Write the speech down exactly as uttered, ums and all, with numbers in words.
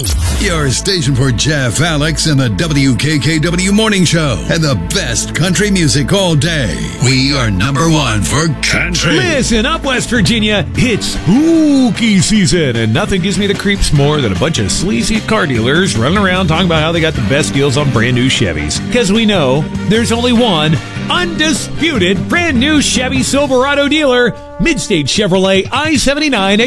Your station for Jeff, Alex, and the W K K W Morning Show. And the best country music all day. We are number one for country. Listen up, West Virginia. It's spooky season, and nothing gives me the creeps more than a bunch of sleazy car dealers running around talking about how they got the best deals on brand new Chevys. Because we know there's only one undisputed brand new Chevy Silverado dealer, Midstate Chevrolet I seventy-nine